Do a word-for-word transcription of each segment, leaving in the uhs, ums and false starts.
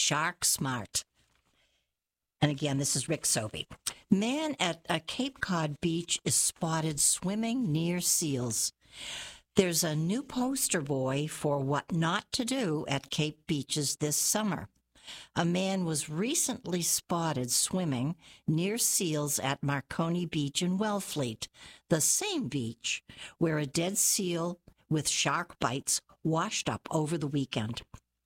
Shark Smart. And again, this is Rick Sobey. Man at a Cape Cod beach is spotted swimming near seals. There's a new poster boy for what not to do at Cape beaches this summer. A man was recently spotted swimming near seals at Marconi Beach in Wellfleet, the same beach where a dead seal with shark bites washed up over the weekend.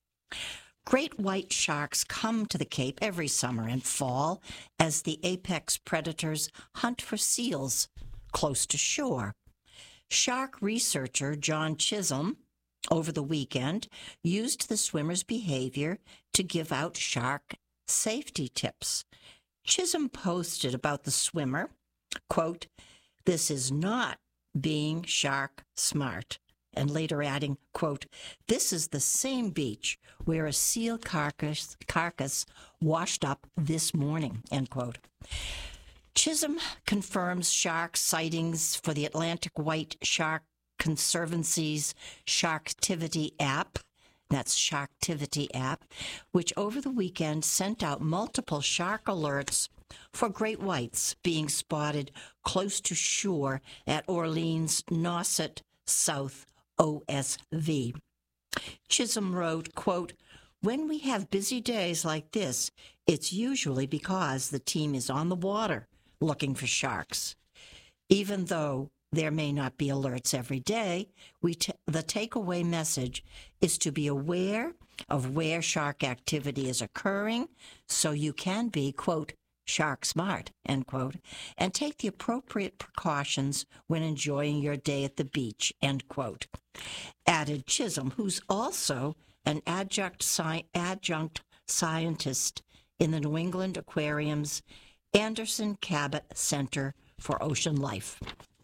Great white sharks come to the Cape every summer and fall as the apex predators hunt for seals close to shore. Shark researcher John Chisholm, over the weekend, used the swimmers' behavior to give out shark safety tips. Chisholm posted about the swimmer, quote, "This is not being shark smart," and later adding, quote, "This is the same beach where a seal carcass, carcass washed up this morning," end quote. Chisholm confirms shark sightings for the Atlantic White Shark Conservancy's Sharktivity app, that's Sharktivity app, which over the weekend sent out multiple shark alerts for great whites being spotted close to shore at Orleans Nauset South O S V. Chisholm wrote, quote, "When we have busy days like this, it's usually because the team is on the water looking for sharks. Even though there may not be alerts every day, we t- the takeaway message is to be aware of where shark activity is occurring so you can be, quote, shark smart, end quote, and take the appropriate precautions when enjoying your day at the beach, end quote," added Chisholm, who's also an adjunct, sci- adjunct scientist in the New England Aquarium's Anderson Cabot Center for Ocean Life.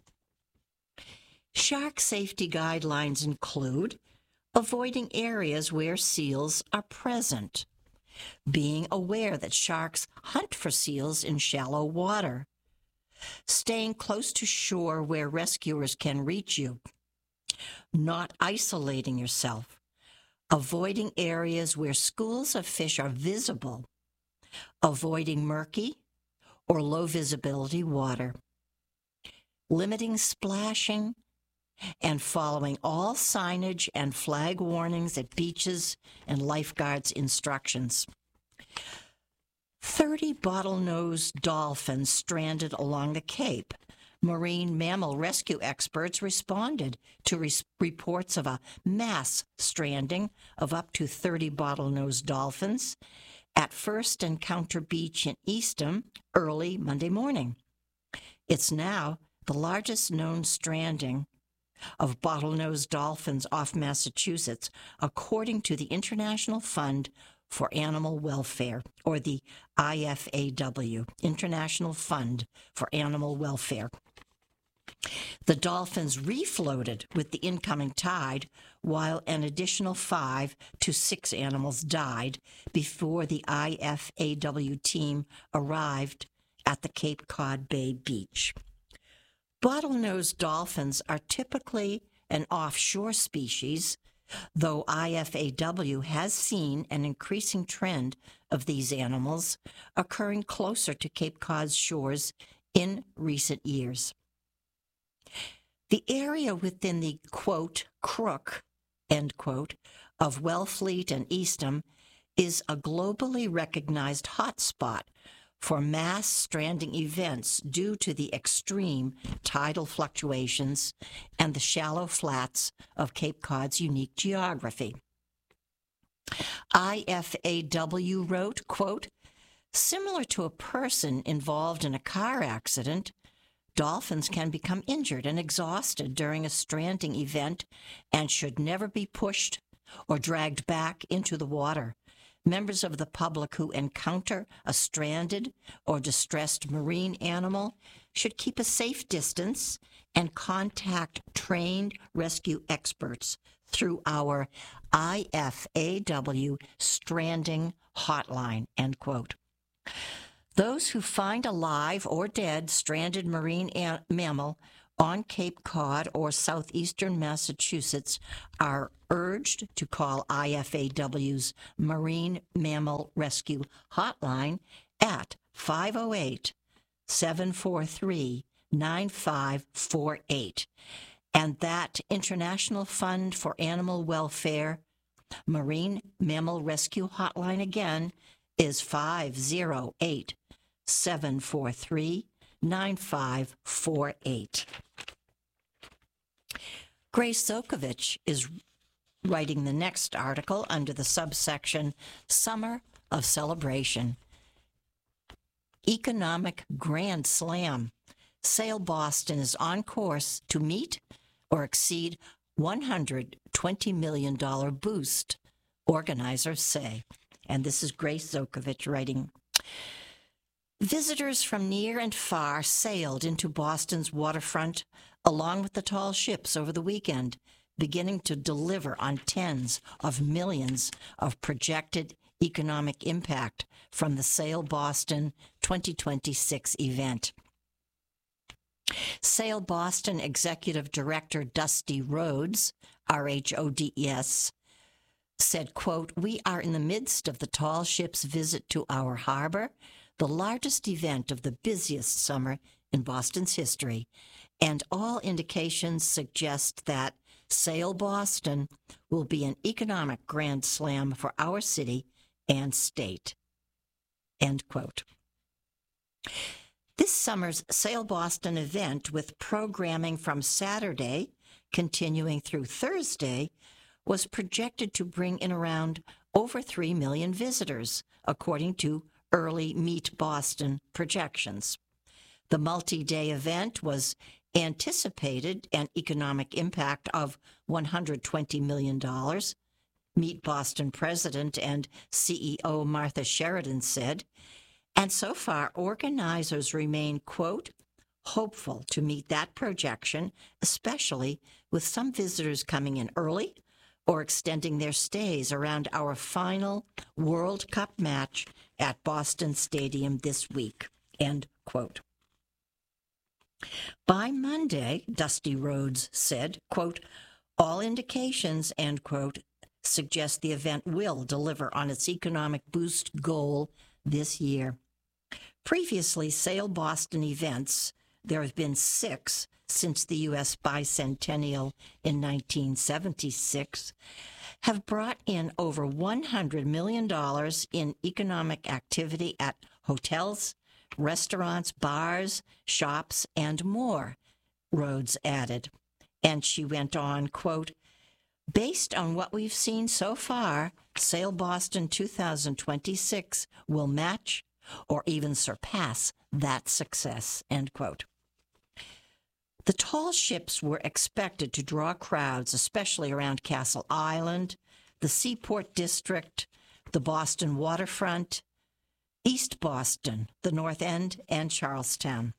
Shark safety guidelines include avoiding areas where seals are present, being aware that sharks hunt for seals in shallow water, staying close to shore where rescuers can reach you, not isolating yourself, avoiding areas where schools of fish are visible, avoiding murky or low visibility water, limiting splashing, and following all signage and flag warnings at beaches and lifeguards' instructions. thirty bottlenose dolphins stranded along the Cape. Marine mammal rescue experts responded to res- reports of a mass stranding of up to thirty bottlenose dolphins at First Encounter Beach in Eastham early Monday morning. It's now the largest known stranding of bottlenose dolphins off Massachusetts, according to the International Fund for Animal Welfare, or the I F A W, International Fund for Animal Welfare. The dolphins refloated with the incoming tide, while an additional five to six animals died before the I F A W team arrived at the Cape Cod Bay Beach. Bottlenose dolphins are typically an offshore species, though I F A W has seen an increasing trend of these animals occurring closer to Cape Cod's shores in recent years. The area within the, quote, crook, end quote, of Wellfleet and Eastham is a globally recognized hotspot for mass stranding events due to the extreme tidal fluctuations and the shallow flats of Cape Cod's unique geography. I F A W wrote, quote, "Similar to a person involved in a car accident, dolphins can become injured and exhausted during a stranding event and should never be pushed or dragged back into the water. Members of the public who encounter a stranded or distressed marine animal should keep a safe distance and contact trained rescue experts through our I F A W stranding hotline," end quote. Those who find a live or dead stranded marine a- mammal on Cape Cod or southeastern Massachusetts are urged to call I F A W's Marine Mammal Rescue Hotline at five oh eight, seven four three, nine five four eight. And that International Fund for Animal Welfare Marine Mammal Rescue Hotline again is five oh eight, seven four three, nine five four eight. Grace Zokovich is writing the next article under the subsection Summer of Celebration. Economic Grand Slam. Sail Boston is on course to meet or exceed one hundred twenty million dollars boost, organizers say. And this is Grace Zokovich writing. Visitors from near and far sailed into Boston's waterfront along with the tall ships over the weekend, beginning to deliver on tens of millions of projected economic impact from the Sail Boston twenty twenty-six event. Sail Boston Executive Director Dusty Rhodes, R H O D E S, said, quote, "We are in the midst of the tall ships' visit to our harbor, the largest event of the busiest summer in Boston's history, and all indications suggest that Sail Boston will be an economic grand slam for our city and state." End quote. This summer's Sail Boston event, with programming from Saturday continuing through Thursday, was projected to bring in around over three million visitors, according to early Meet Boston projections. The multi-day event was anticipated an economic impact of one hundred twenty million dollars. Meet Boston President and C E O Martha Sheridan said, and so far organizers remain, quote, hopeful to meet that projection, especially with some visitors coming in early or extending their stays around our final World Cup match at Boston Stadium this week, end quote. By Monday, Dusty Rhodes said, quote, all indications, end quote, suggest the event will deliver on its economic boost goal this year. Previously, Sail Boston events, there have been six since the U S bicentennial in nineteen seventy-six, have brought in over one hundred million dollars in economic activity at hotels, restaurants, bars, shops, and more, Rhodes added. And she went on, quote, based on what we've seen so far, Sail Boston two thousand twenty-six will match or even surpass that success, end quote. The tall ships were expected to draw crowds, especially around Castle Island, the Seaport District, the Boston waterfront, East Boston, the North End, and Charlestown.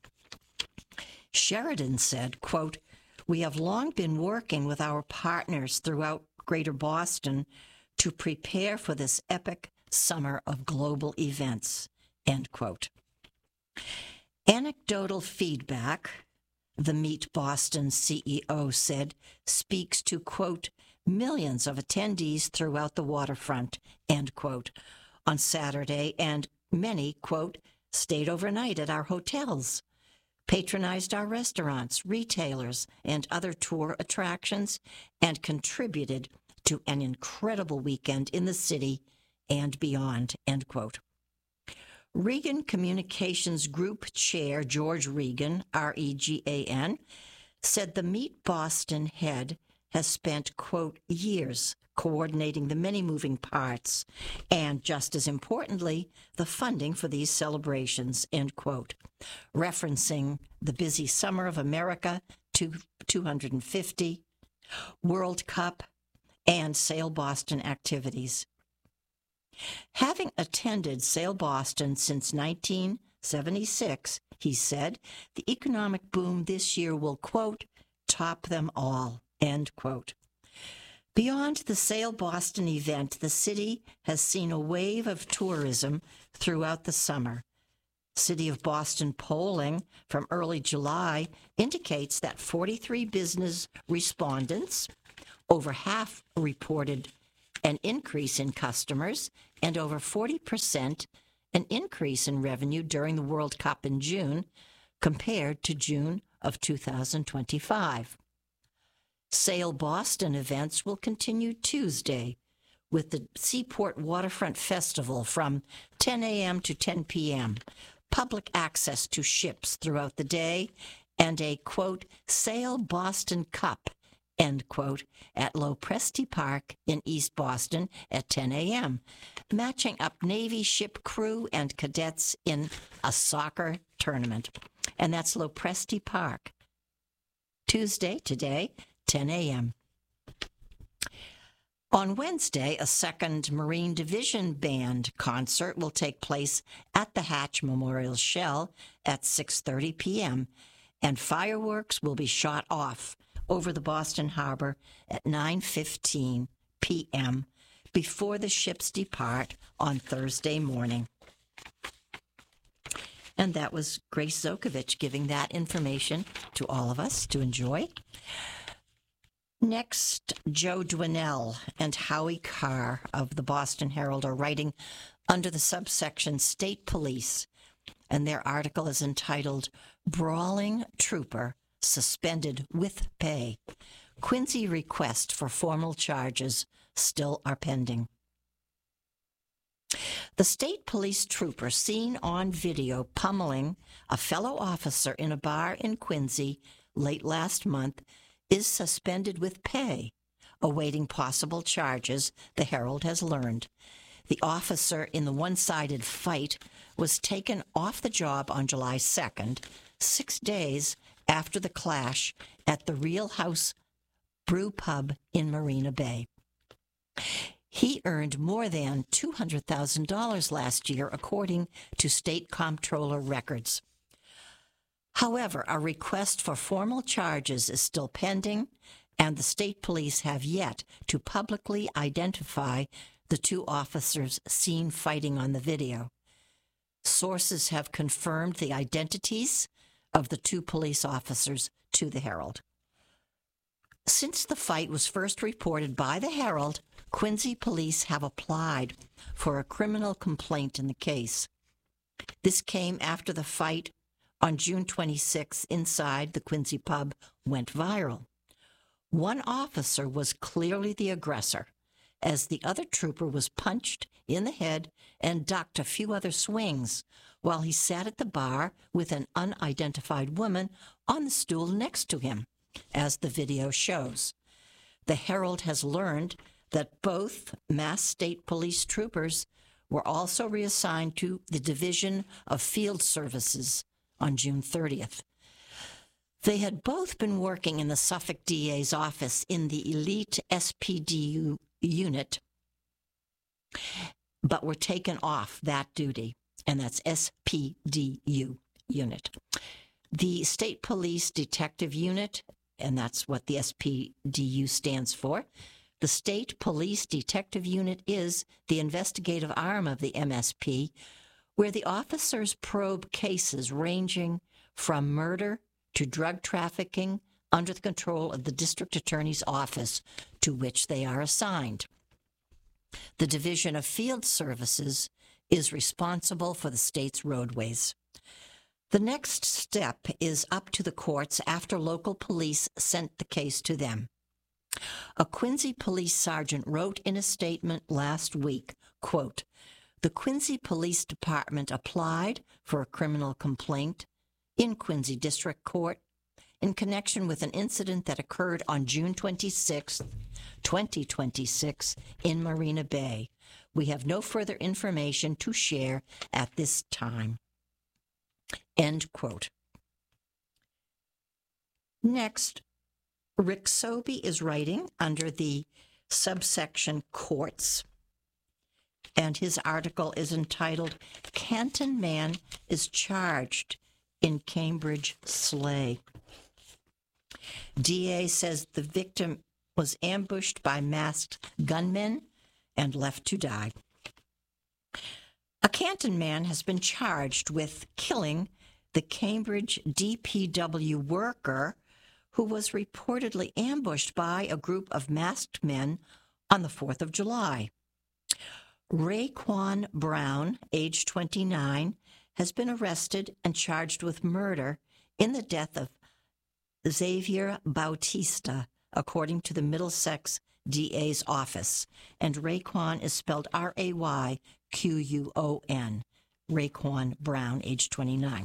Sheridan said, quote, we have long been working with our partners throughout Greater Boston to prepare for this epic summer of global events, end quote. Anecdotal feedback, the Meet Boston C E O said, speaks to, quote, millions of attendees throughout the waterfront, end quote, on Saturday, and many, quote, stayed overnight at our hotels, patronized our restaurants, retailers, and other tour attractions, and contributed to an incredible weekend in the city and beyond, end quote. Regan Communications Group Chair George Regan, R E G A N, said the Meet Boston head has spent, quote, years coordinating the many moving parts and, just as importantly, the funding for these celebrations, end quote, referencing the busy Summer of America two hundred fifty, World Cup, and Sail Boston activities. Having attended Sail Boston since nineteen seventy-six, he said, the economic boom this year will, quote, top them all, end quote. Beyond the Sail Boston event, the city has seen a wave of tourism throughout the summer. City of Boston polling from early July indicates that forty-three business respondents, over half, reported an increase in customers, and over forty percent an increase in revenue during the World Cup in June compared to June of two thousand twenty-five. Sail Boston events will continue Tuesday with the Seaport Waterfront Festival from ten a.m. to ten p.m., public access to ships throughout the day, and a, quote, Sail Boston Cup, end quote, at Lopresti Park in East Boston at ten a.m., matching up Navy ship crew and cadets in a soccer tournament. And that's Lopresti Park. Tuesday, today, ten a.m. On Wednesday, a second Marine Division Band concert will take place at the Hatch Memorial Shell at six thirty p.m., and fireworks will be shot off over the Boston Harbor at nine fifteen p.m. before the ships depart on Thursday morning. And that was Grace Zokovich giving that information to all of us to enjoy. Next, Joe Dwinell and Howie Carr of the Boston Herald are writing under the subsection State Police, and their article is entitled Brawling Trooper Suspended with Pay. Quincy request for formal charges still are pending. The state police trooper seen on video pummeling a fellow officer in a bar in Quincy late last month is suspended with pay, awaiting possible charges, the Herald has learned. The officer in the one-sided fight was taken off the job on July second, six days after the clash at the Real House Brew Pub in Marina Bay. He earned more than two hundred thousand dollars last year, according to state comptroller records. However, a request for formal charges is still pending, and the state police have yet to publicly identify the two officers seen fighting on the video. Sources have confirmed the identities of the two police officers to the Herald. Since the fight was first reported by the Herald, Quincy police have applied for a criminal complaint in the case. This came after the fight on June twenty-sixth inside the Quincy pub went viral. One officer was clearly the aggressor, as the other trooper was punched in the head and ducked a few other swings while he sat at the bar with an unidentified woman on the stool next to him, as the video shows. The Herald has learned that both Mass State Police troopers were also reassigned to the Division of Field Services on June thirtieth. They had both been working in the Suffolk D A's office in the elite S P D U unit, but were taken off that duty, and that's S P D U unit. The State Police Detective Unit, and that's what the S P D U stands for. The State Police Detective Unit is the investigative arm of the M S P, where the officers probe cases ranging from murder to drug trafficking under the control of the district attorney's office to which they are assigned. The Division of Field Services is responsible for the state's roadways. The next step is up to the courts after local police sent the case to them. A Quincy police sergeant wrote in a statement last week, quote, "The Quincy Police Department applied for a criminal complaint in Quincy District Court in connection with an incident that occurred on June twenty-sixth, twenty twenty-six in Marina Bay. We have no further information to share at this time." End quote. Next, Rick Sobey is writing under the subsection Courts, and his article is entitled Canton Man is Charged in Cambridge Slay. D A says the victim was ambushed by masked gunmen and left to die. A Canton Scranton man has been charged with killing the Cambridge D P W worker who was reportedly ambushed by a group of masked men on the fourth of July. Raekwon Brown, age twenty-nine, has been arrested and charged with murder in the death of Xavier Bautista, according to the Middlesex D A's office. And Raekwon is spelled R A Y Q U O N. Raekwon Brown, age twenty-nine.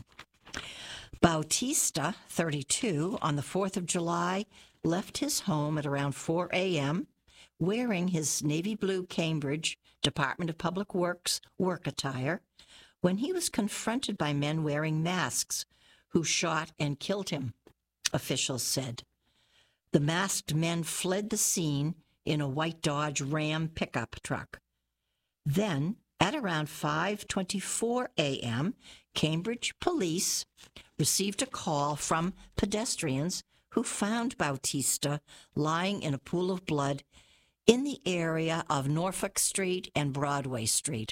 Bautista, thirty-two, on the fourth of July, left his home at around four a.m., wearing his navy blue Cambridge Department of Public Works work attire, when he was confronted by men wearing masks who shot and killed him, officials said. The masked men fled the scene in a white Dodge Ram pickup truck. Then, at around five twenty-four a.m., Cambridge police received a call from pedestrians who found Bautista lying in a pool of blood in the area of Norfolk Street and Broadway Street.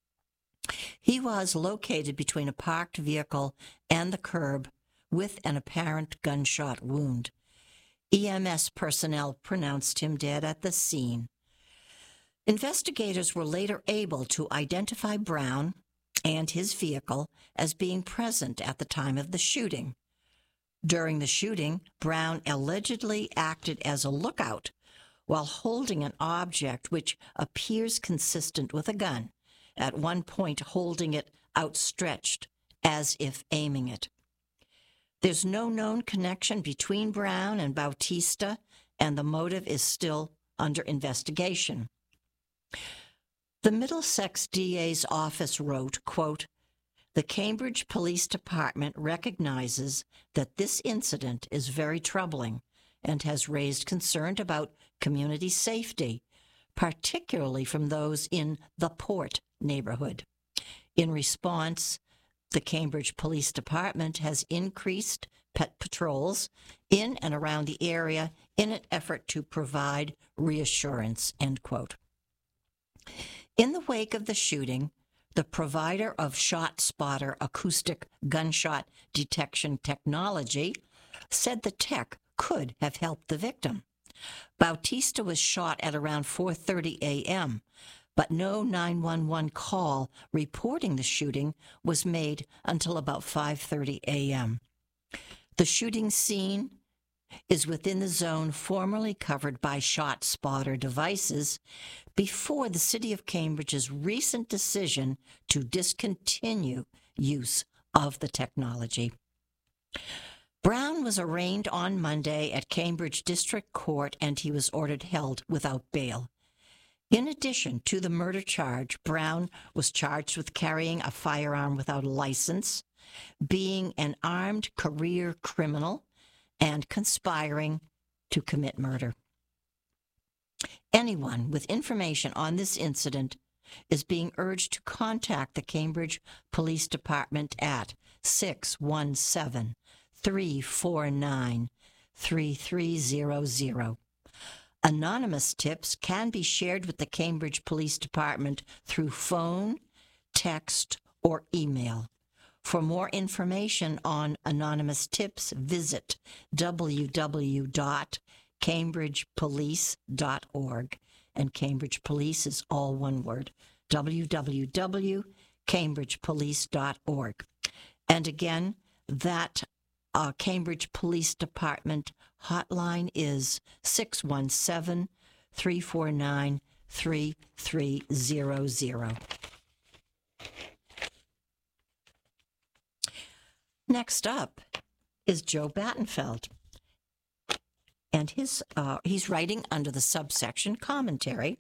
He was located between a parked vehicle and the curb with an apparent gunshot wound. E M S personnel pronounced him dead at the scene. Investigators were later able to identify Brown and his vehicle as being present at the time of the shooting. During the shooting, Brown allegedly acted as a lookout while holding an object which appears consistent with a gun, at one point holding it outstretched as if aiming it. There's no known connection between Brown and Bautista, and the motive is still under investigation. The Middlesex D A's office wrote, quote, "The Cambridge Police Department recognizes that this incident is very troubling and has raised concern about community safety, particularly from those in the Port neighborhood. In response, the Cambridge Police Department has increased pet patrols in and around the area in an effort to provide reassurance," end quote. In the wake of the shooting, the provider of ShotSpotter acoustic gunshot detection technology said the tech could have helped the victim. Bautista was shot at around four thirty a.m., but no nine one one call reporting the shooting was made until about five thirty a.m. The shooting scene is within the zone formerly covered by ShotSpotter devices before the City of Cambridge's recent decision to discontinue use of the technology. Brown was arraigned on Monday at Cambridge District Court, and he was ordered held without bail. In addition to the murder charge, Brown was charged with carrying a firearm without a license, being an armed career criminal, and conspiring to commit murder. Anyone with information on this incident is being urged to contact the Cambridge Police Department at six one seven, three four nine, three three zero zero. Anonymous tips can be shared with the Cambridge Police Department through phone, text, or email. For more information on anonymous tips, visit w w w dot cambridge police dot org. And Cambridge Police is all one word, w w w dot cambridge police dot org. And again, that uh, Cambridge Police Department hotline is six one seven, three four nine, three three zero zero. Next up is Joe Battenfeld, and his uh, he's writing under the subsection commentary,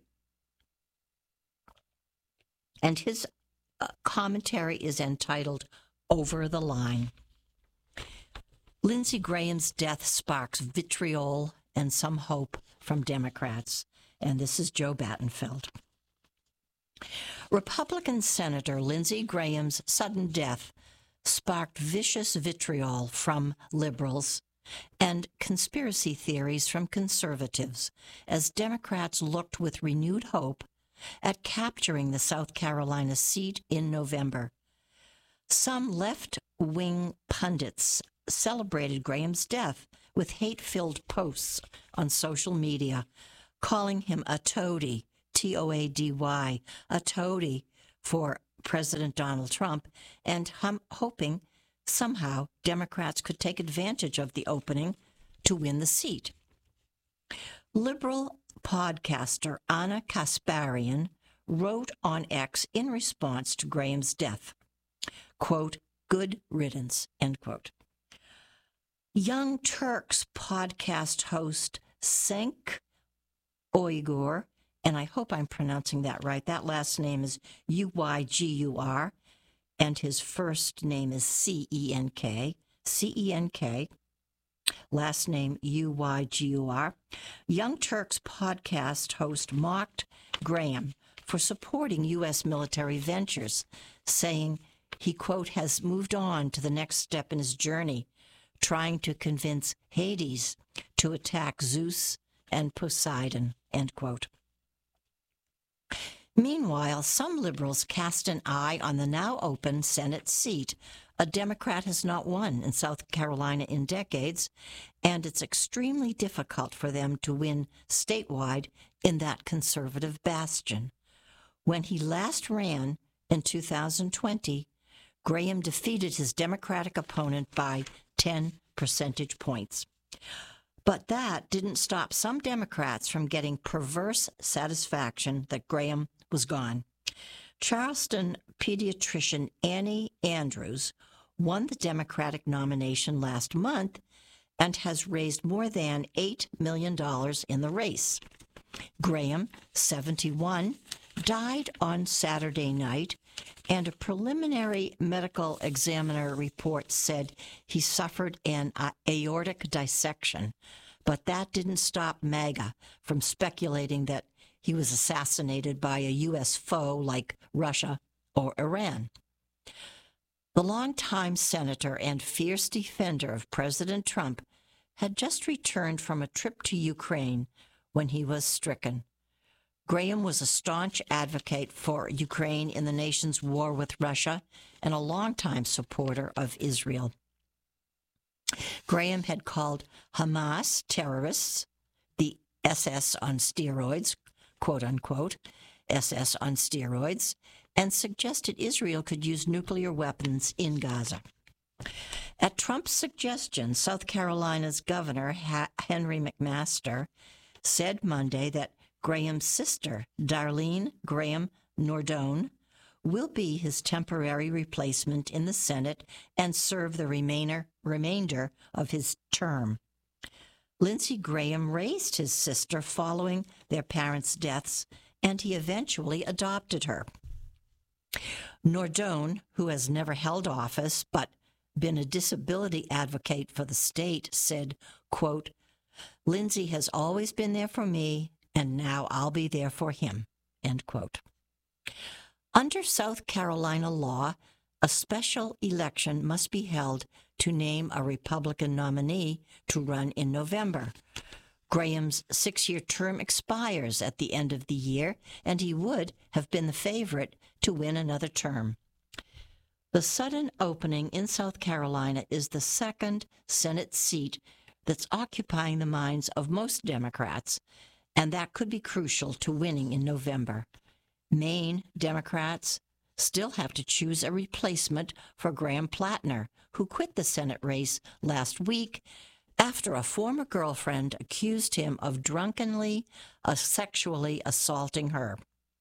and his uh, commentary is entitled Over the Line. Lindsey Graham's death sparks vitriol and some hope from Democrats, and this is Joe Battenfeld. Republican Senator Lindsey Graham's sudden death sparked vicious vitriol from liberals and conspiracy theories from conservatives as Democrats looked with renewed hope at capturing the South Carolina seat in November. Some left-wing pundits celebrated Graham's death with hate-filled posts on social media, calling him a toady, T O A D Y, a toady for President Donald Trump, and hum- hoping somehow Democrats could take advantage of the opening to win the seat. Liberal podcaster Anna Kasparian wrote on X in response to Graham's death, quote, "Good riddance," end quote. Young Turks podcast host Cenk Uygur, and I hope I'm pronouncing that right. That last name is U Y G U R, and his first name is C E N K. C E N K, last name U Y G U R. Young Turks podcast host mocked Graham for supporting U S military ventures, saying he, quote, has moved on to the next step in his journey, trying to convince Hades to attack Zeus and Poseidon, end quote. Meanwhile, some liberals cast an eye on the now open Senate seat. A Democrat has not won in South Carolina in decades, and it's extremely difficult for them to win statewide in that conservative bastion. When he last ran in two thousand twenty, Graham defeated his Democratic opponent by ten percentage points. But that didn't stop some Democrats from getting perverse satisfaction that Graham was gone. Charleston pediatrician Annie Andrews won the Democratic nomination last month and has raised more than eight million dollars in the race. Graham, seventy-one, died on Saturday night, and a preliminary medical examiner report said he suffered an aortic dissection, but that didn't stop MAGA from speculating that he was assassinated by a U S foe like Russia or Iran. The longtime senator and fierce defender of President Trump had just returned from a trip to Ukraine when he was stricken. Graham was a staunch advocate for Ukraine in the nation's war with Russia and a longtime supporter of Israel. Graham had called Hamas terrorists, the S S on steroids, quote unquote, S S on steroids, and suggested Israel could use nuclear weapons in Gaza. At Trump's suggestion, South Carolina's Governor ha- Henry McMaster said Monday that Graham's sister, Darlene Graham Nordone, will be his temporary replacement in the Senate and serve the remainder, remainder of his term. Lindsey Graham raised his sister following their parents' deaths, and he eventually adopted her. Nordone, who has never held office but been a disability advocate for the state, said, quote, "Lindsey has always been there for me, and now I'll be there for him," end quote. Under South Carolina law, a special election must be held to name a Republican nominee to run in November. Graham's six-year term expires at the end of the year, and he would have been the favorite to win another term. The sudden opening in South Carolina is the second Senate seat that's occupying the minds of most Democrats, and that could be crucial to winning in November. Maine Democrats still have to choose a replacement for Graham Plattner, who quit the Senate race last week after a former girlfriend accused him of drunkenly uh, sexually assaulting her.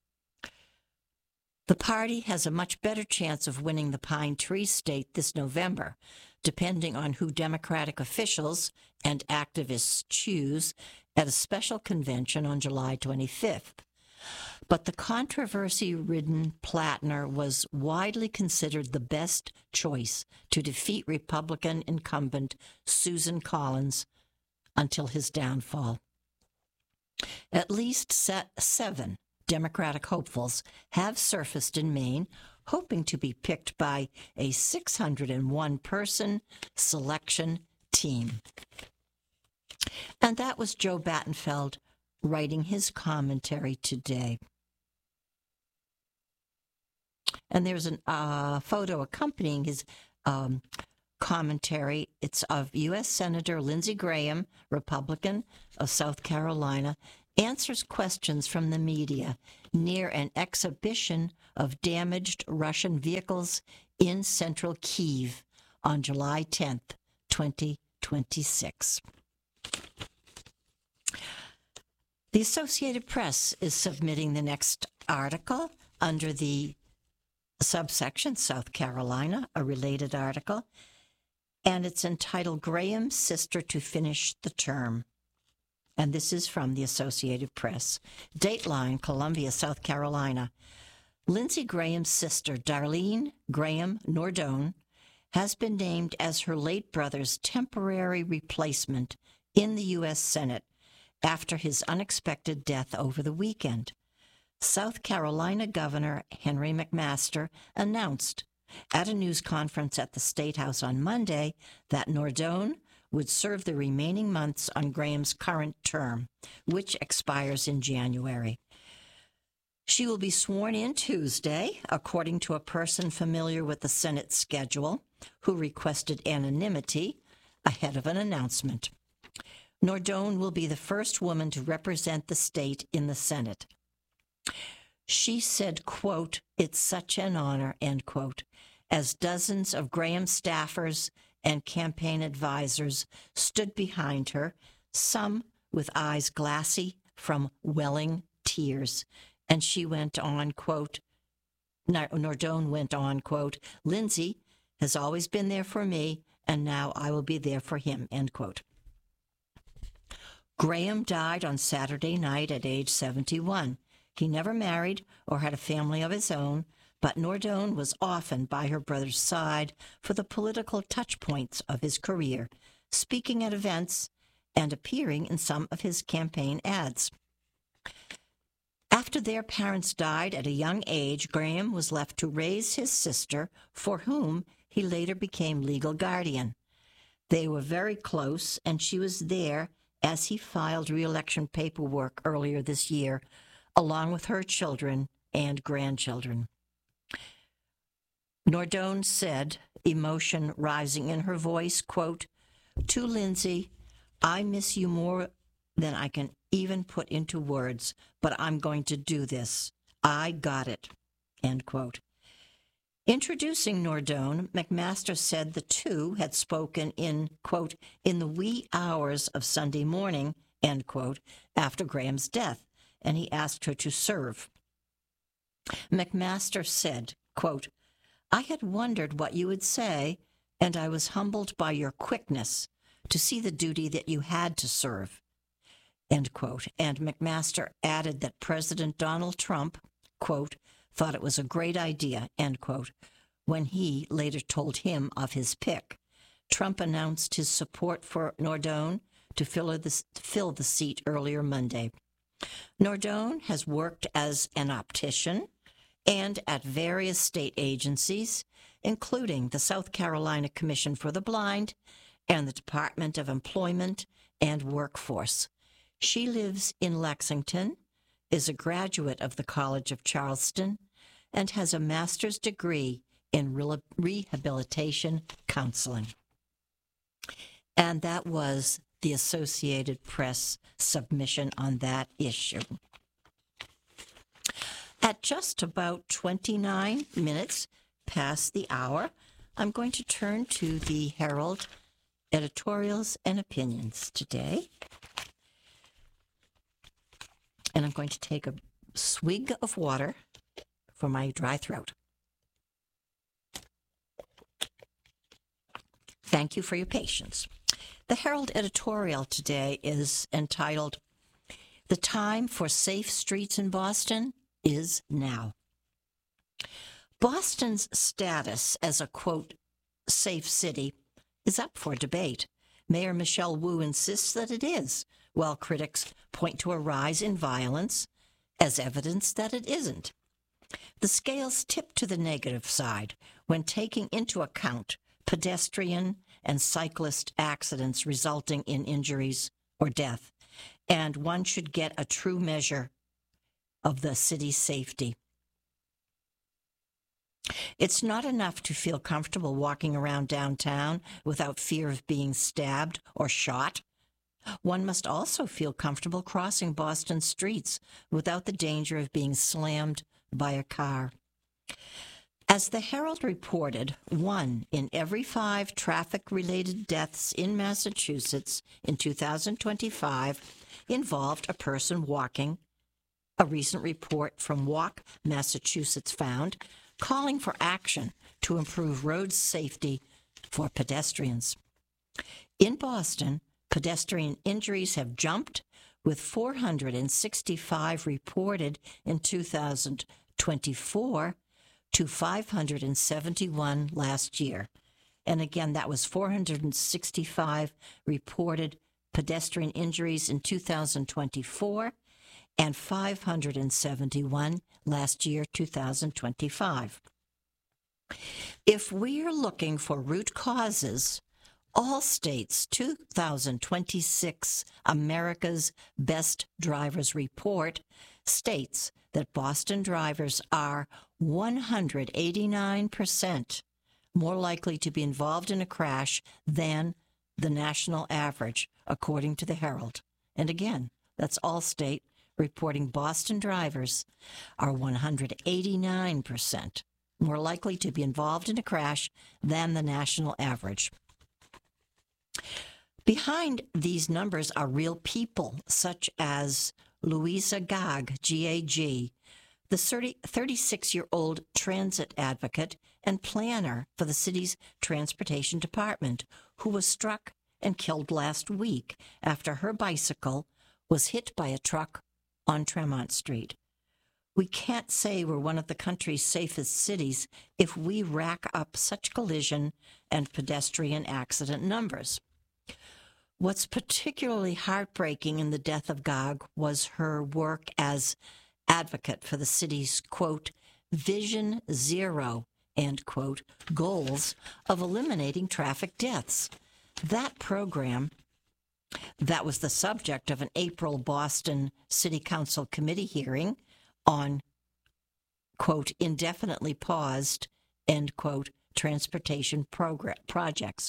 The party has a much better chance of winning the Pine Tree State this November, depending on who Democratic officials and activists choose at a special convention on July twenty-fifth. But the controversy-ridden Plattner was widely considered the best choice to defeat Republican incumbent Susan Collins until his downfall. At least set seven Democratic hopefuls have surfaced in Maine, hoping to be picked by a six hundred one person selection team. And that was Joe Battenfeld writing his commentary today. And there's a uh, photo accompanying his um, commentary. It's of U S Senator Lindsey Graham, Republican of South Carolina, answers questions from the media near an exhibition of damaged Russian vehicles in central Kyiv on July tenth, twenty twenty-six. The Associated Press is submitting the next article under the subsection South Carolina, a related article, and it's entitled Graham's Sister to Finish the Term. And this is from the Associated Press. Dateline, Columbia, South Carolina. Lindsey Graham's sister, Darlene Graham Nordone, has been named as her late brother's temporary replacement in the U S Senate after his unexpected death over the weekend. South Carolina Governor Henry McMaster announced at a news conference at the State House on Monday that Nordone would serve the remaining months on Graham's current term, which expires in January. She will be sworn in Tuesday, according to a person familiar with the Senate schedule, who requested anonymity ahead of an announcement. Nordone will be the first woman to represent the state in the Senate. She said, quote, "It's such an honor," end quote, as dozens of Graham staffers and campaign advisors stood behind her, some with eyes glassy from welling tears. And she went on, quote, Nordone went on, quote, "Lindsey has always been there for me, and now I will be there for him," end quote. Graham died on Saturday night at age seventy-one. He never married or had a family of his own, but Nordone was often by her brother's side for the political touchpoints of his career, speaking at events and appearing in some of his campaign ads. After their parents died at a young age, Graham was left to raise his sister, for whom he later became legal guardian. They were very close, and she was there as he filed re-election paperwork earlier this year, along with her children and grandchildren. Nordone said, emotion rising in her voice, quote, "To Lindsey, I miss you more than I can even put into words, but I'm going to do this. I got it," end quote. Introducing Nordone, McMaster said the two had spoken in, quote, "in the wee hours of Sunday morning," end quote, after Graham's death, and he asked her to serve. McMaster said, quote, "I had wondered what you would say, and I was humbled by your quickness to see the duty that you had to serve," end quote. And McMaster added that President Donald Trump, quote, "thought it was a great idea," end quote, when he later told him of his pick. Trump announced his support for Nordone to fill the, fill the seat earlier Monday. Nordone has worked as an optician and at various state agencies, including the South Carolina Commission for the Blind and the Department of Employment and Workforce. She lives in Lexington, is a graduate of the College of Charleston, and has a master's degree in re- rehabilitation counseling. And that was the Associated Press submission on that issue. At just about twenty-nine minutes past the hour, I'm going to turn to the Herald editorials and opinions today. And I'm going to take a swig of water for my dry throat. Thank you for your patience. The Herald editorial today is entitled, "The Time for Safe Streets in Boston is Now." Boston's status as a, quote, safe city is up for debate. Mayor Michelle Wu insists that it is, while critics point to a rise in violence as evidence that it isn't. The scales tip to the negative side when taking into account pedestrian and cyclist accidents resulting in injuries or death, and one should get a true measure of the city's safety. It's not enough to feel comfortable walking around downtown without fear of being stabbed or shot. One must also feel comfortable crossing Boston streets without the danger of being slammed by a car. As the Herald reported, one in every five traffic-related deaths in Massachusetts in two thousand twenty-five involved a person walking. A recent report from Walk Massachusetts found, calling for action to improve road safety for pedestrians. In Boston, pedestrian injuries have jumped, with four hundred sixty-five reported in two thousand twenty-four to five hundred seventy-one last year. And again, that was four hundred sixty-five reported pedestrian injuries in two thousand twenty-four and five hundred seventy-one last year, two thousand twenty-five. If we're looking for root causes, Allstate's two thousand twenty-six America's Best Drivers Report states that Boston drivers are one hundred eighty-nine percent more likely to be involved in a crash than the national average, according to the Herald. And again, that's Allstate reporting Boston drivers are one hundred eighty-nine percent more likely to be involved in a crash than the national average. Behind these numbers are real people, such as Louisa Gag, G A G, the thirty-six-year-old transit advocate and planner for the city's transportation department, who was struck and killed last week after her bicycle was hit by a truck on Tremont Street. We can't say we're one of the country's safest cities if we rack up such collision and pedestrian accident numbers. What's particularly heartbreaking in the death of Gag was her work as advocate for the city's, quote, Vision Zero, end quote, goals of eliminating traffic deaths. That program, that was the subject of an April Boston City Council committee hearing on, quote, indefinitely paused, end quote, transportation program projects.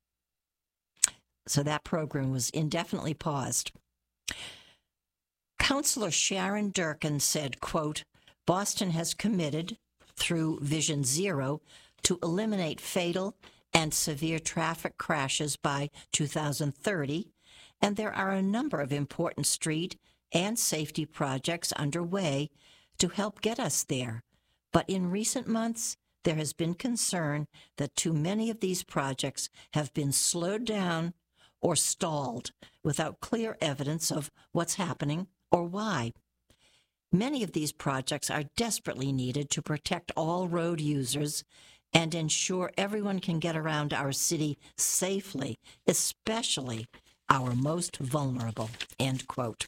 So that program was indefinitely paused. Councilor Sharon Durkin said, quote, Boston has committed through Vision Zero to eliminate fatal and severe traffic crashes by two thousand thirty, and there are a number of important street and safety projects underway to help get us there. But in recent months, there has been concern that too many of these projects have been slowed down or stalled without clear evidence of what's happening or why. Many of these projects are desperately needed to protect all road users and ensure everyone can get around our city safely, especially our most vulnerable, end quote.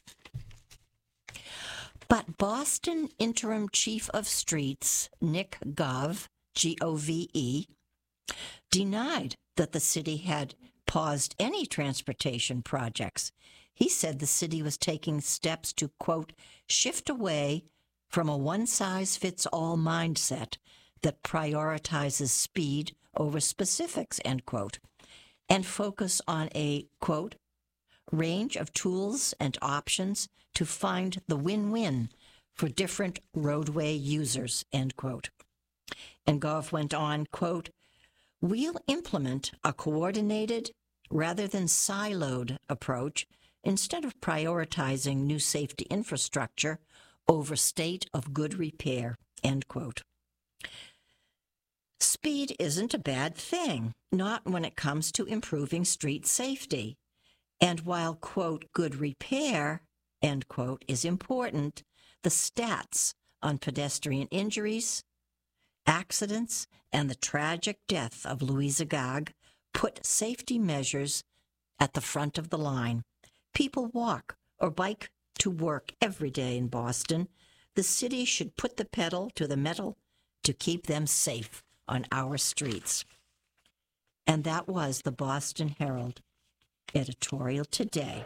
But Boston Interim Chief of Streets, Nick Gove, G O V E, denied that the city had paused any transportation projects. He said the city was taking steps to, quote, shift away from a one-size-fits-all mindset that prioritizes speed over specifics, end quote, and focus on a, quote, range of tools and options to find the win-win for different roadway users, end quote. And Gove went on, quote, we'll implement a coordinated rather than siloed approach instead of prioritizing new safety infrastructure over state of good repair, end quote. Speed isn't a bad thing, not when it comes to improving street safety. And while, quote, good repair, end quote, is important, the stats on pedestrian injuries, accidents, and the tragic death of Louisa Gag put safety measures at the front of the line. People walk or bike to work every day in Boston. The city should put the pedal to the metal to keep them safe on our streets. And that was the Boston Herald editorial today.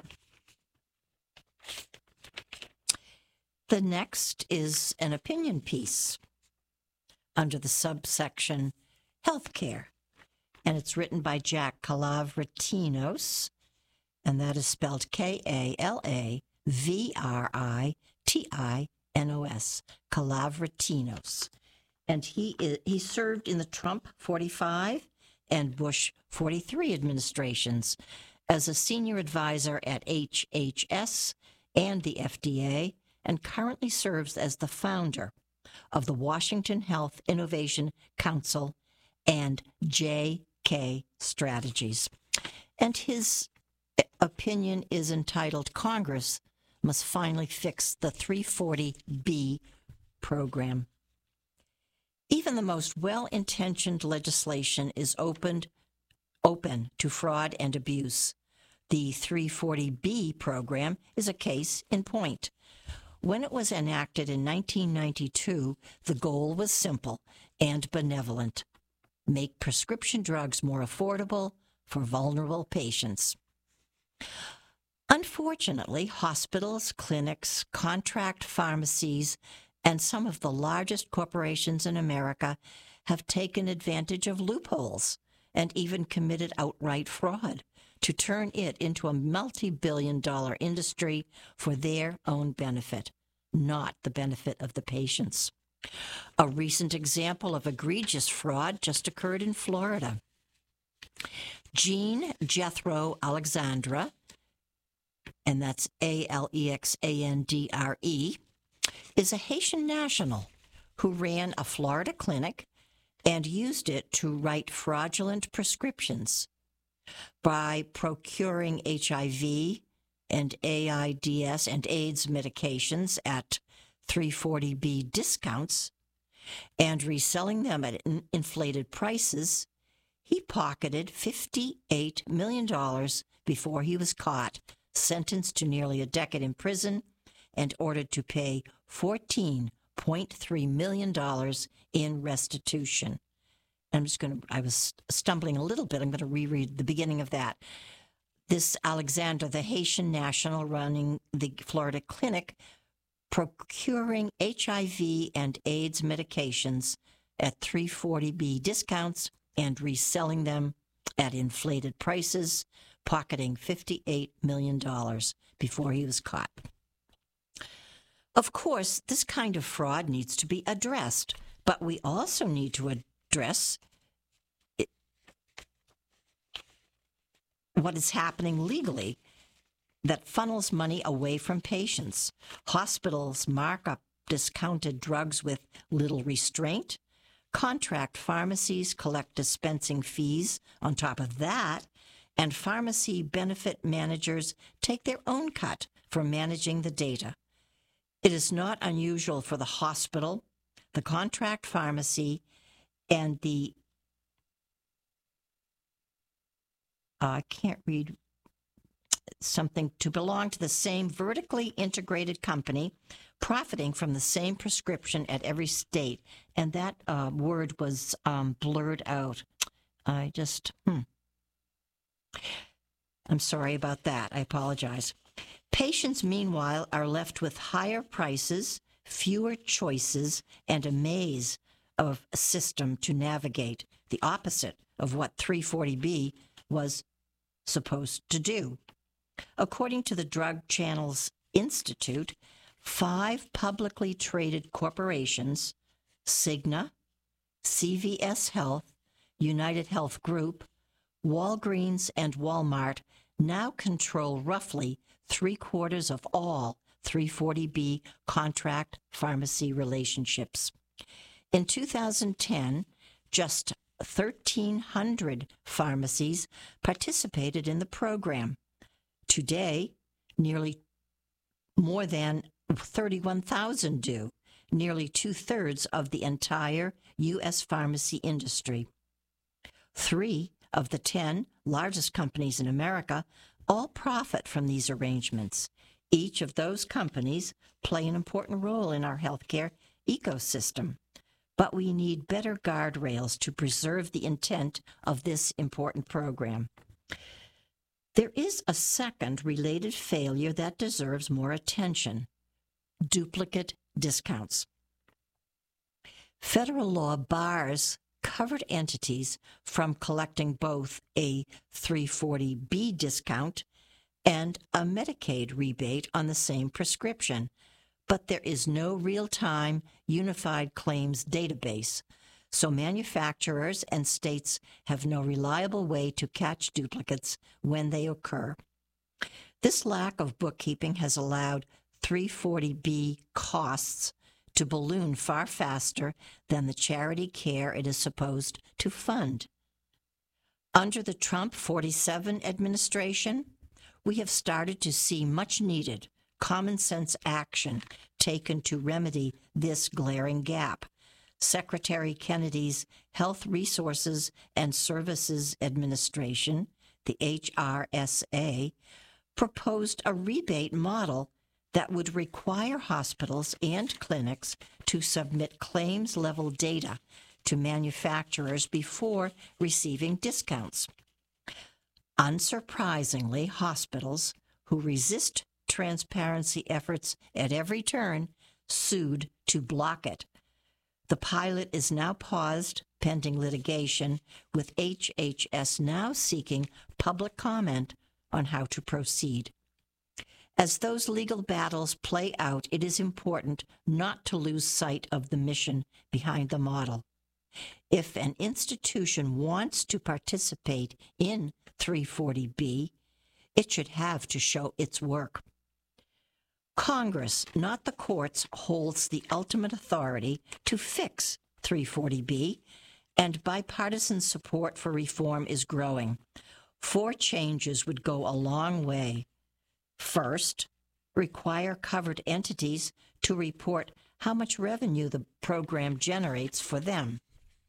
The next is an opinion piece under the subsection Healthcare. And it's written by Jack Kalavratinos, and that is spelled K A L A V R I T I N O S, Kalavratinos. And he is, he served in the Trump forty-five and Bush forty-three administrations as a senior advisor at H H S and the F D A, and currently serves as the founder of the Washington Health Innovation Council and J K Strategies. And his opinion is entitled, Congress Must Finally Fix the three forty B Program. Even the most well-intentioned legislation is opened, open to fraud and abuse. The three forty B program is a case in point. When it was enacted in nineteen ninety-two, the goal was simple and benevolent: make prescription drugs more affordable for vulnerable patients. Unfortunately, hospitals, clinics, contract pharmacies, and some of the largest corporations in America have taken advantage of loopholes and even committed outright fraud to turn it into a multi-billion dollar industry for their own benefit, not the benefit of the patients. A recent example of egregious fraud just occurred in Florida. Jean Jethro Alexandra, and that's A L E X A N D R E, is a Haitian national who ran a Florida clinic and used it to write fraudulent prescriptions. By procuring H I V and AIDS and AIDS medications at three forty B discounts and reselling them at inflated prices, he pocketed fifty-eight million dollars before he was caught, sentenced to nearly a decade in prison, and ordered to pay fourteen point three million dollars in restitution. I'm just going to, I was stumbling a little bit. I'm going to reread the beginning of that. This Alexander, the Haitian national running the Florida clinic, procuring H I V and AIDS medications at three forty B discounts and reselling them at inflated prices, pocketing fifty-eight million dollars before he was caught. Of course, this kind of fraud needs to be addressed, but we also need to address it, what is happening legally that funnels money away from patients. Hospitals mark up discounted drugs with little restraint. Contract pharmacies collect dispensing fees on top of that, and pharmacy benefit managers take their own cut for managing the data. It is not unusual for the hospital, the contract pharmacy, and the, uh, I can't read something, to belong to the same vertically integrated company, profiting from the same prescription at every state. And that uh, word was um, blurred out. I just, hmm. I'm sorry about that. I apologize. Patients, meanwhile, are left with higher prices, fewer choices, and a maze of a system to navigate, the opposite of what three forty B was supposed to do. According to the Drug Channels Institute, five publicly traded corporations, Cigna, C V S Health, United Health Group, Walgreens, and Walmart, now control roughly three-quarters of all three forty B contract pharmacy relationships. In two thousand ten, just thirteen hundred pharmacies participated in the program. Today, nearly more than thirty-one thousand do, nearly two-thirds of the entire U S pharmacy industry. Three of the ten largest companies in America all profit from these arrangements. Each of those companies play an important role in our healthcare ecosystem. But we need better guardrails to preserve the intent of this important program. There is a second related failure that deserves more attention: duplicate discounts. Federal law bars covered entities from collecting both a three forty B discount and a Medicaid rebate on the same prescription, but there is no real-time unified claims database, so manufacturers and states have no reliable way to catch duplicates when they occur. This lack of bookkeeping has allowed three forty B costs to balloon far faster than the charity care it is supposed to fund. Under the Trump forty-seven administration, we have started to see much-needed common sense action taken to remedy this glaring gap. Secretary Kennedy's Health Resources and Services Administration, the H R S A, proposed a rebate model that would require hospitals and clinics to submit claims-level data to manufacturers before receiving discounts. Unsurprisingly, hospitals who resist transparency efforts at every turn sued to block it. The pilot is now paused pending litigation, with H H S now seeking public comment on how to proceed. As those legal battles play out, it is important not to lose sight of the mission behind the model. If an institution wants to participate in three forty B, it should have to show its work. Congress, not the courts, holds the ultimate authority to fix three forty B, and bipartisan support for reform is growing. Four changes would go a long way. First, require covered entities to report how much revenue the program generates for them.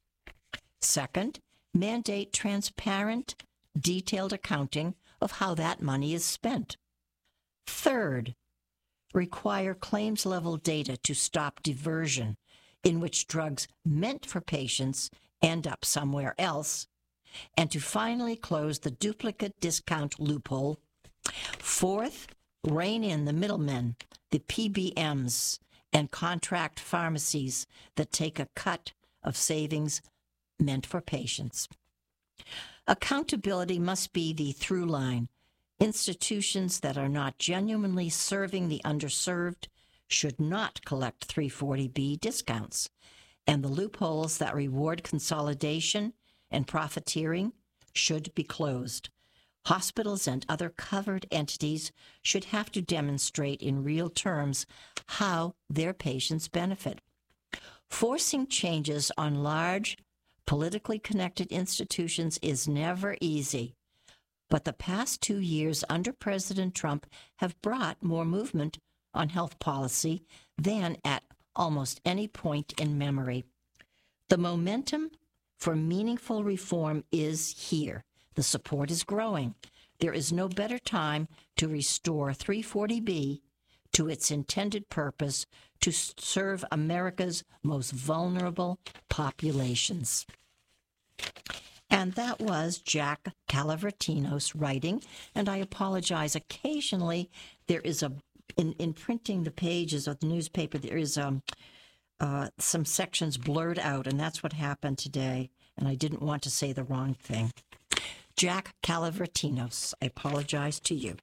Second, mandate transparent, detailed accounting of how that money is spent. Third, require claims-level data to stop diversion, in which drugs meant for patients end up somewhere else, and to finally close the duplicate discount loophole. Fourth, rein in the middlemen, the P B Ms, and contract pharmacies that take a cut of savings meant for patients. Accountability must be the through line. Institutions that are not genuinely serving the underserved should not collect three forty B discounts, and the loopholes that reward consolidation and profiteering should be closed. Hospitals and other covered entities should have to demonstrate in real terms how their patients benefit. Forcing changes on large, politically connected institutions is never easy, but the past two years under President Trump have brought more movement on health policy than at almost any point in memory. The momentum for meaningful reform is here. The support is growing. There is no better time to restore three forty B to its intended purpose to serve America's most vulnerable populations. And that was Jack Calavratinos writing, and I apologize. Occasionally, there is a, in, in printing the pages of the newspaper, there is um, uh, some sections blurred out, and that's what happened today, and I didn't want to say the wrong thing. Jack Calavratinos, I apologize to you.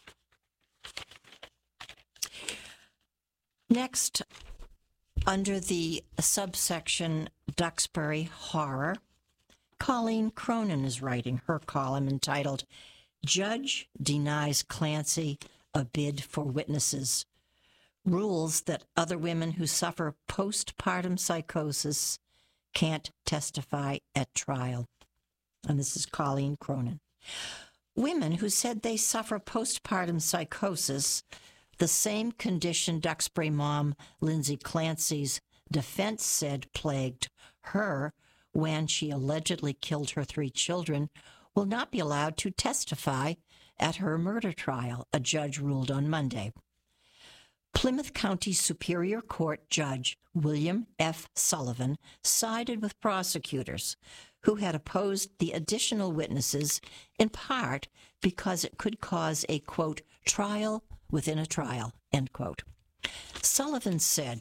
Next, under the subsection Duxbury Horror, Colleen Cronin is writing her column entitled, Judge Denies Clancy a Bid for Witnesses, Rules that Other Women Who Suffer Postpartum Psychosis Can't Testify at Trial. And this is Colleen Cronin. Women who said they suffer postpartum psychosis, the same condition Duxbury mom Lindsay Clancy's defense said plagued her when she allegedly killed her three children, will not be allowed to testify at her murder trial, a judge ruled on Monday. Plymouth County Superior Court Judge William F. Sullivan sided with prosecutors who had opposed the additional witnesses in part because it could cause a, quote, trial within a trial, end quote. Sullivan said,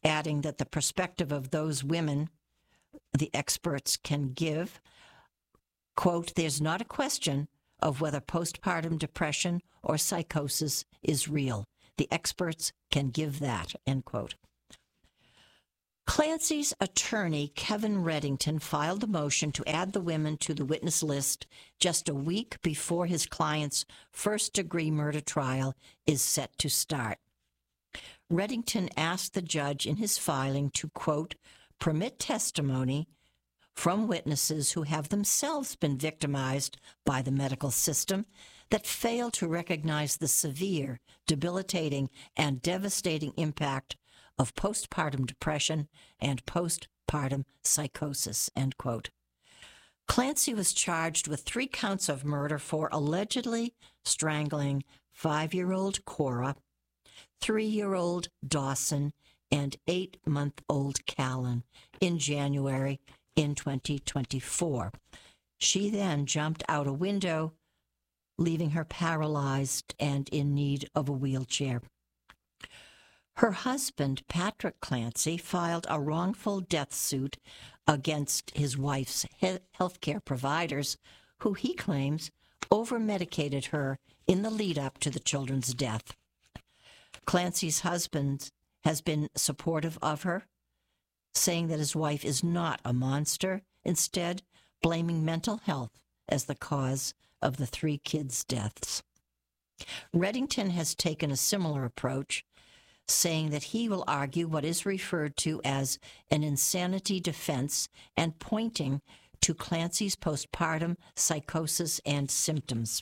adding that the perspective of those women the experts can give, quote, there's not a question of whether postpartum depression or psychosis is real. The experts can give that, end quote. Clancy's attorney, Kevin Reddington, filed a motion to add the women to the witness list just a week before his client's first-degree murder trial is set to start. Reddington asked the judge in his filing to, quote, permit testimony from witnesses who have themselves been victimized by the medical system that fail to recognize the severe, debilitating, and devastating impact of postpartum depression and postpartum psychosis, end quote. Clancy was charged with three counts of murder for allegedly strangling five-year-old Cora, three-year-old Dawson, and eight-month-old Callan in January in twenty twenty-four. She then jumped out a window, leaving her paralyzed and in need of a wheelchair. Her husband, Patrick Clancy, filed a wrongful death suit against his wife's he- health care providers, who he claims over-medicated her in the lead-up to the children's death. Clancy's husband has been supportive of her, saying that his wife is not a monster, instead blaming mental health as the cause of the three kids' deaths. Reddington has taken a similar approach, saying that he will argue what is referred to as an insanity defense and pointing to Clancy's postpartum psychosis and symptoms.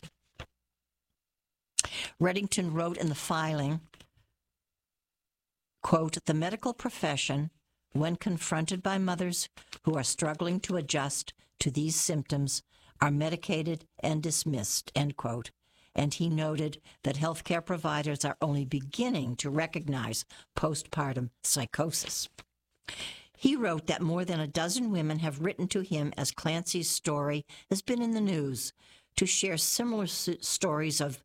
Reddington wrote in the filing, quote, the medical profession, when confronted by mothers who are struggling to adjust to these symptoms, are medicated and dismissed, end quote. And he noted that healthcare providers are only beginning to recognize postpartum psychosis. He wrote that more than a dozen women have written to him as Clancy's story has been in the news to share similar su- stories of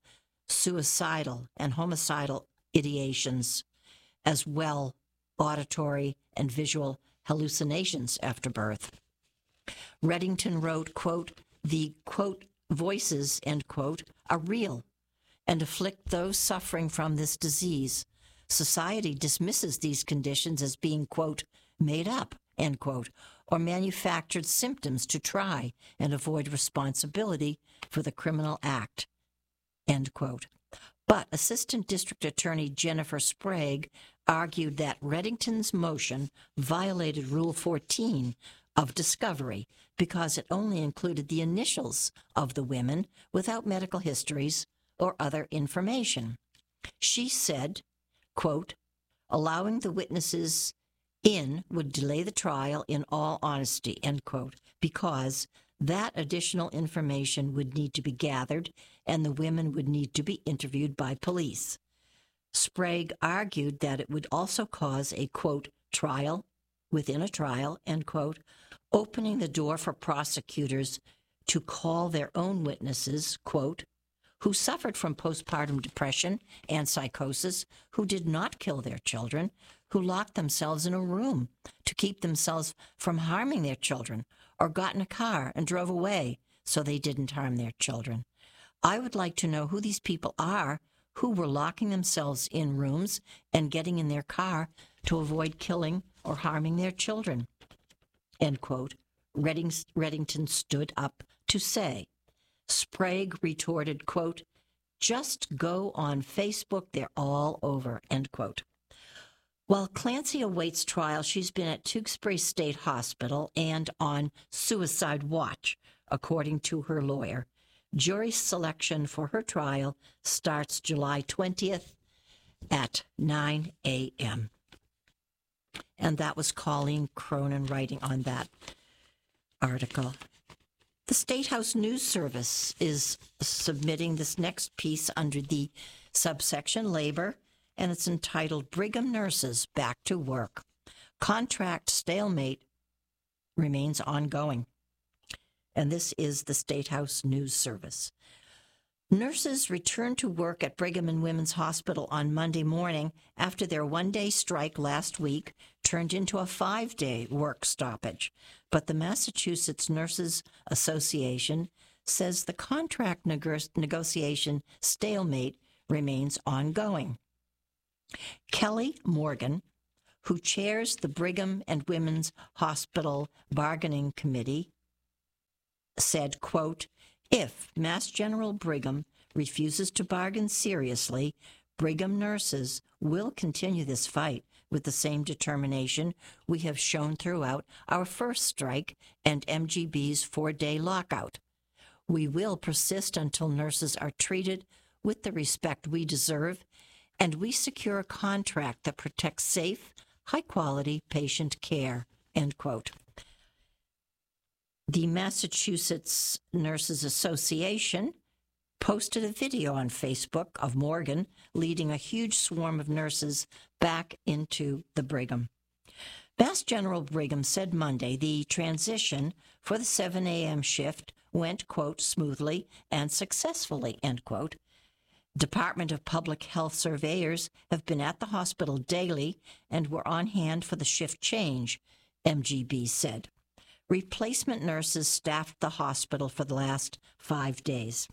suicidal and homicidal ideations, as well auditory and visual hallucinations after birth. Reddington wrote, quote, the, quote, voices, end quote, are real and afflict those suffering from this disease. Society dismisses these conditions as being, quote, made up, end quote, or manufactured symptoms to try and avoid responsibility for the criminal act, end quote. But Assistant District Attorney Jennifer Sprague argued that Reddington's motion violated Rule fourteen of discovery because it only included the initials of the women without medical histories or other information. She said, quote, allowing the witnesses in would delay the trial in all honesty, end quote, because that additional information would need to be gathered and the women would need to be interviewed by police. Sprague argued that it would also cause a, quote, trial within a trial, end quote, opening the door for prosecutors to call their own witnesses, quote, who suffered from postpartum depression and psychosis, who did not kill their children, who locked themselves in a room to keep themselves from harming their children, or got in a car and drove away so they didn't harm their children. I would like to know who these people are who were locking themselves in rooms and getting in their car to avoid killing or harming their children, end quote. Redding, Reddington stood up to say. Sprague retorted, quote, just go on Facebook, they're all over, end quote. While Clancy awaits trial, she's been at Tewksbury State Hospital and on suicide watch, according to her lawyer. Jury selection for her trial starts July twentieth at nine a.m. And that was Colleen Cronin writing on that article. The State House News Service is submitting this next piece under the subsection Labor, and it's entitled Brigham Nurses Back to Work. Contract stalemate remains ongoing. And this is the State House News Service. Nurses returned to work at Brigham and Women's Hospital on Monday morning after their one-day strike last week turned into a five-day work stoppage. But the Massachusetts Nurses Association says the contract nego- negotiation stalemate remains ongoing. Kelly Morgan, who chairs the Brigham and Women's Hospital Bargaining Committee, said, quote, "If Mass General Brigham refuses to bargain seriously, Brigham nurses will continue this fight with the same determination we have shown throughout our first strike and M G B's four-day lockout. We will persist until nurses are treated with the respect we deserve, and we secure a contract that protects safe, high-quality patient care," end quote. The Massachusetts Nurses Association posted a video on Facebook of Morgan leading a huge swarm of nurses back into the Brigham. Mass General Brigham said Monday the transition for the seven a.m. shift went, quote, "smoothly and successfully," end quote. Department of Public Health surveyors have been at the hospital daily and were on hand for the shift change, M G B said. Replacement nurses staffed the hospital for the last five days.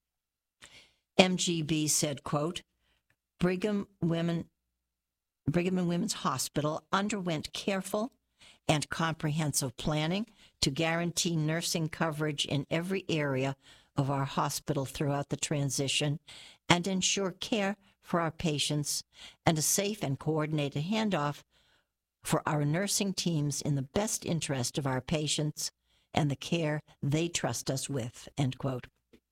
M G B said, quote, Brigham Women, Brigham and Women's Hospital underwent careful and comprehensive planning to guarantee nursing coverage in every area of our hospital throughout the transition and ensure care for our patients and a safe and coordinated handoff for our nursing teams in the best interest of our patients and the care they trust us with, end quote.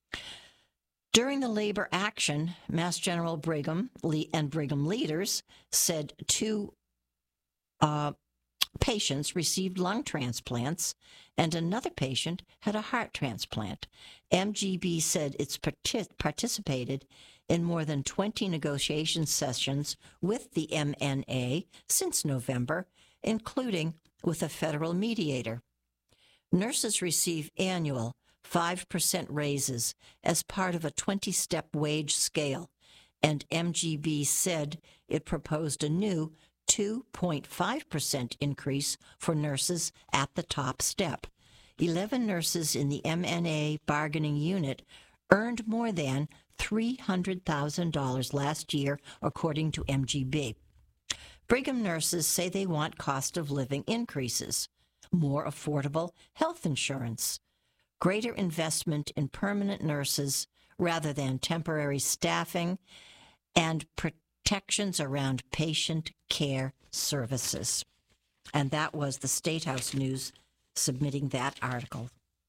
During the labor action, Mass General Brigham and Brigham leaders said two uh, patients received lung transplants and another patient had a heart transplant. M G B said it's partic- participated in more than twenty negotiation sessions with the M N A since November, including with a federal mediator. Nurses receive annual five percent raises as part of a twenty-step wage scale, and M G B said it proposed a new two point five percent increase for nurses at the top step. Eleven nurses in the M N A bargaining unit earned more than three hundred thousand dollars last year, according to M G B. Brigham nurses say they want cost of living increases, more affordable health insurance, greater investment in permanent nurses rather than temporary staffing, and protections around patient care services. And that was the State House News submitting that article.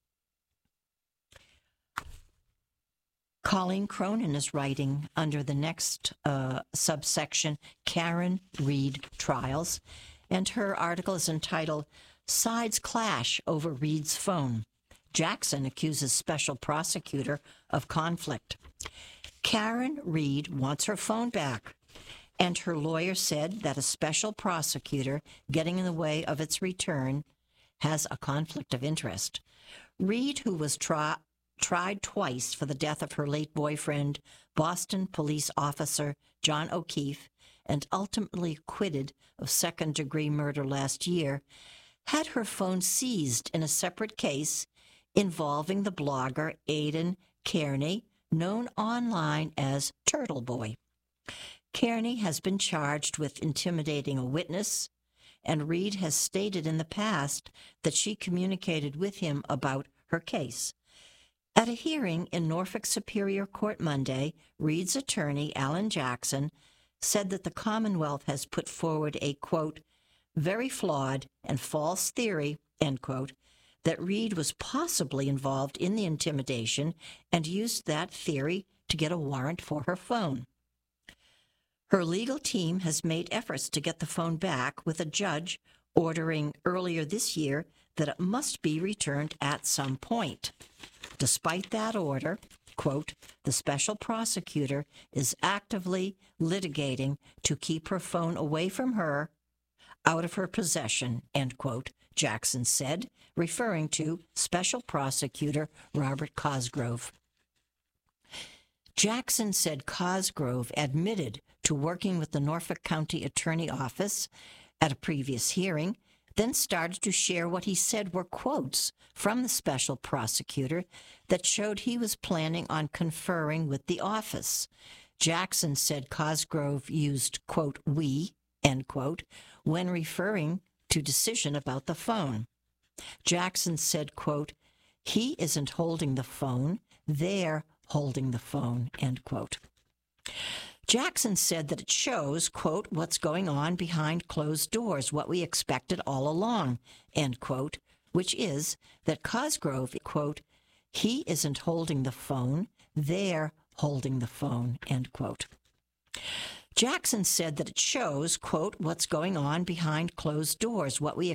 Colleen Cronin is writing under the next uh, subsection, Karen Read Trials, and her article is entitled, Sides Clash Over Read's Phone. Jackson accuses special prosecutor of conflict. Karen Read wants her phone back, and her lawyer said that a special prosecutor getting in the way of its return has a conflict of interest. Read, who was tried tried twice for the death of her late boyfriend, Boston police officer John O'Keefe, and ultimately acquitted of second-degree murder last year, had her phone seized in a separate case involving the blogger Aidan Kearney, known online as Turtle Boy. Kearney has been charged with intimidating a witness, and Read has stated in the past that she communicated with him about her case. At a hearing in Norfolk Superior Court Monday, Read's attorney, Alan Jackson, said that the Commonwealth has put forward a, quote, very flawed and false theory, end quote, that Read was possibly involved in the intimidation and used that theory to get a warrant for her phone. Her legal team has made efforts to get the phone back, with a judge ordering earlier this year that it must be returned at some point. Despite that order, quote, the special prosecutor is actively litigating to keep her phone away from her, out of her possession, end quote, Jackson said, referring to Special Prosecutor Robert Cosgrove. Jackson said Cosgrove admitted to working with the Norfolk County Attorney Office at a previous hearing, then started to share what he said were quotes from the special prosecutor that showed he was planning on conferring with the office. Jackson said Cosgrove used, quote, we, end quote, when referring to decision about the phone. Jackson said, quote, he isn't holding the phone, they're holding the phone, end quote. Jackson said that it shows, quote, what's going on behind closed doors, what we expected all along, end quote, which is that Cosgrove, quote, he isn't holding the phone, they're holding the phone, end quote. Jackson said that it shows, quote, what's going on behind closed doors, what we